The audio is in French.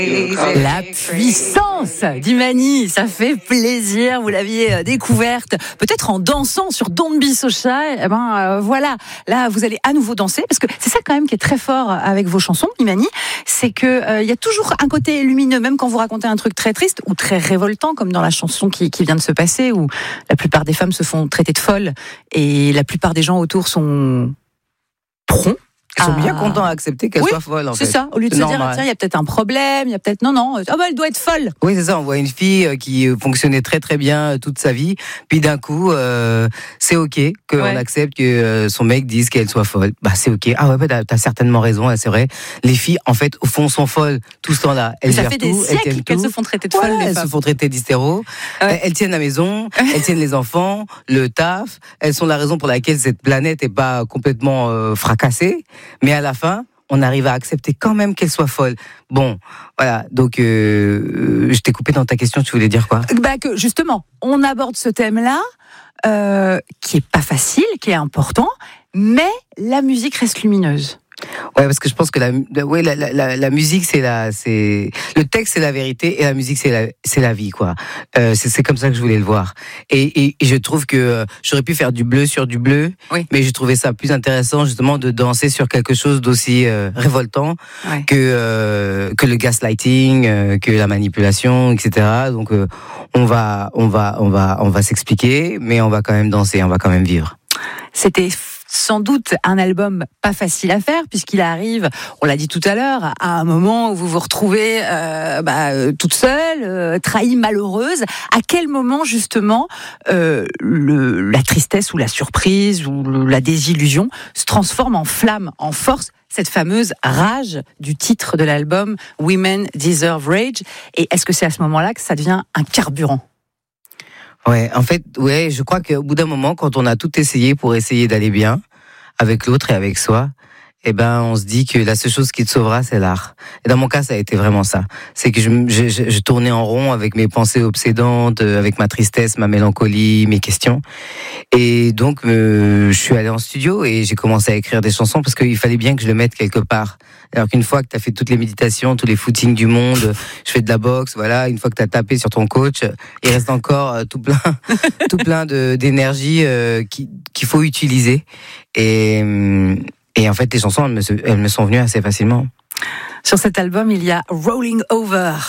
La puissance d'Imani, ça fait plaisir. Vous l'aviez découverte peut-être en dansant sur Don't Be So Shy. Voilà, là vous allez à nouveau danser parce que c'est ça quand même qui est très fort avec vos chansons, Imani, c'est que y a toujours un côté lumineux, même quand vous racontez un truc très triste ou très révoltant, comme dans la chanson qui vient de se passer, où la plupart des femmes se font traiter de folles et la plupart des gens autour sont prompts. Ils sont bien contents à accepter qu'elle soit folle, en fait. C'est ça. Au lieu de se dire, tiens, il y a peut-être un problème, il y a peut-être, non, elle doit être folle. Oui, c'est ça. On voit une fille qui fonctionnait très très bien toute sa vie, puis d'un coup, c'est ok qu'on accepte que son mec dise qu'elle soit folle. Bah, c'est ok. Ah ouais, t'as certainement raison, c'est vrai. Les filles, en fait, au fond, sont folles tout ce temps-là. Elles ça gèrent fait tout, des siècles qu'elles se font traiter de folles, les elles femmes. se font traiter d'hystéro. Elles tiennent la maison, elles tiennent les enfants, le taf. Elles sont la raison pour laquelle cette planète est pas complètement fracassée. Mais à la fin, on arrive à accepter quand même qu'elle soit folle. Bon, voilà. Donc, je t'ai coupé dans ta question. Tu voulais dire quoi ? Que justement, on aborde ce thème-là, qui est pas facile, qui est important, mais la musique reste lumineuse. Ouais, parce que je pense que la musique c'est le texte c'est la vérité et la musique c'est la vie quoi. C'est comme ça que je voulais le voir. Et je trouve que j'aurais pu faire du bleu sur du bleu, mais j'ai trouvé ça plus intéressant justement de danser sur quelque chose d'aussi révoltant que le gaslighting, que la manipulation, etc. Donc on va s'expliquer, mais on va quand même danser, on va quand même vivre. C'était sans doute un album pas facile à faire puisqu'il arrive, on l'a dit tout à l'heure, à un moment où vous vous retrouvez toute seule, trahie, malheureuse. À quel moment justement la tristesse ou la surprise ou la désillusion se transforme en flamme, en force, cette fameuse rage du titre de l'album Women Deserve Rage? Et est-ce que c'est à ce moment-là que ça devient un carburant? Ouais, en fait, je crois qu'au bout d'un moment, quand on a tout essayé pour essayer d'aller bien avec l'autre et avec soi, on se dit que la seule chose qui te sauvera, c'est l'art. Et dans mon cas, ça a été vraiment ça. C'est que je tournais en rond avec mes pensées obsédantes, avec ma tristesse, ma mélancolie, mes questions. Et donc, je suis allé en studio et j'ai commencé à écrire des chansons parce qu'il fallait bien que je le mette quelque part. Alors qu'une fois que tu as fait toutes les méditations, tous les footings du monde, je fais de la boxe, voilà, une fois que tu as tapé sur ton coach, il reste encore tout plein d'énergie qu'il faut utiliser. Et en fait, les chansons, elles me sont venues assez facilement. Sur cet album, il y a Rolling Over.